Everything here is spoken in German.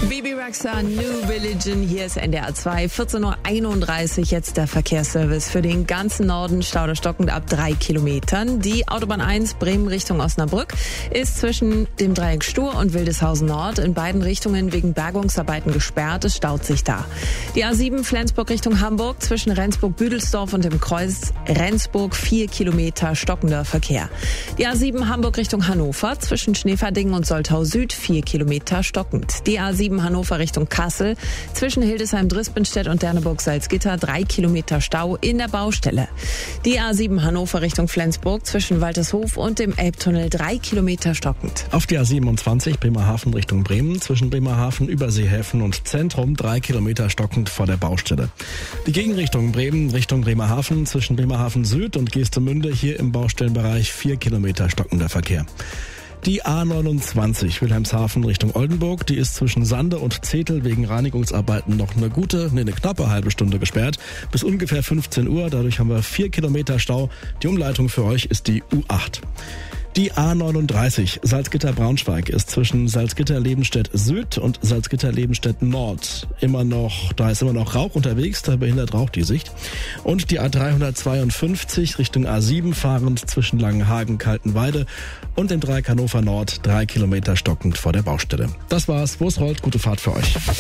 Bibi Rexha, New Religion, hier ist NDR 2, 14.31 Uhr, jetzt der Verkehrsservice für den ganzen Norden, Stau oder stockend ab 3 Kilometern. Die Autobahn 1 Bremen Richtung Osnabrück ist zwischen dem Dreieck Stur und Wildeshausen Nord in beiden Richtungen wegen Bergungsarbeiten gesperrt, es staut sich da. Die A7 Flensburg Richtung Hamburg zwischen Rendsburg-Büdelsdorf und dem Kreuz Rendsburg 4 Kilometer stockender Verkehr. Die A7 Hamburg Richtung Hannover zwischen Schneeferdingen und Soltau Süd 4 Kilometer stockend. Die A7 Hannover Richtung Kassel zwischen Hildesheim-Drispenstedt und Derneburg-Salzgitter 3 Kilometer Stau in der Baustelle. Die A7 Hannover Richtung Flensburg zwischen Waltershof und dem Elbtunnel 3 Kilometer stockend. Auf die A27 Bremerhaven Richtung Bremen zwischen Bremerhaven, Überseehäfen und Zentrum 3 Kilometer stockend vor der Baustelle. Die Gegenrichtung Bremen Richtung Bremerhaven zwischen Bremerhaven Süd und Geestemünde hier im Baustellenbereich 4 Kilometer stockender Verkehr. Die A29 Wilhelmshaven Richtung Oldenburg, die ist zwischen Sande und Zetel wegen Reinigungsarbeiten noch eine knappe halbe Stunde gesperrt. Bis ungefähr 15 Uhr, dadurch haben wir 4 Kilometer Stau. Die Umleitung für euch ist die U8. Die A39 Salzgitter-Braunschweig ist zwischen Salzgitter-Lebenstedt Süd und Salzgitter-Lebenstedt Nord da ist immer noch Rauch unterwegs, da behindert Rauch die Sicht. Und die A352 Richtung A7 fahrend zwischen Langenhagen, Kaltenweide und dem Dreieck Hannover Nord 3 Kilometer stockend vor der Baustelle. Das war's, wo es rollt, gute Fahrt für euch.